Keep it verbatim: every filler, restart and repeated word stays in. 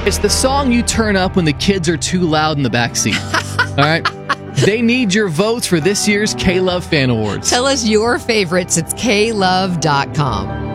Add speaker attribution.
Speaker 1: It's the song you turn up when the kids are too loud in the backseat. All right? They need your votes for this year's K-Love Fan Awards.
Speaker 2: Tell us your favorites. It's K love dot com.